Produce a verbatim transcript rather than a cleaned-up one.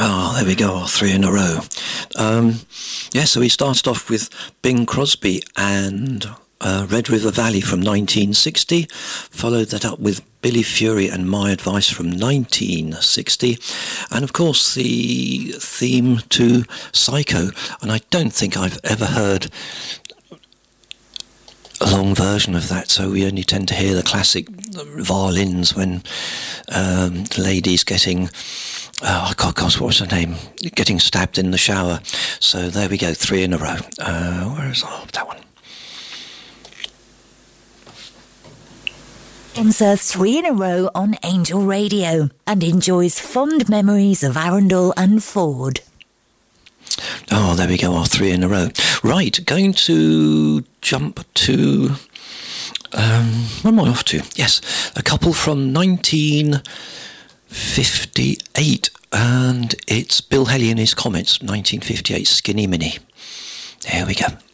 Oh, there we go, three in a row. Um, yeah, so we started off with Bing Crosby and uh, Red River Valley from nineteen sixty, followed that up with Billy Fury and My Advice from nineteen sixty, and of course the theme to Psycho, and I don't think I've ever heard a long version of that, so we only tend to hear the classic violins when um, the lady's getting... Oh, God, gosh, what was her name? Getting stabbed in the shower. So there we go, three in a row. Uh, where is oh, that one? Insert three in a row on Angel Radio and enjoys fond memories of Arundel and Ford. Oh, there we go, our three in a row. Right, going to jump to... Um, what am I off to? Yes, a couple from nineteen fifty-eight, and it's Bill Haley and his Comets, nineteen fifty-eight, Skinny Minnie. There we go.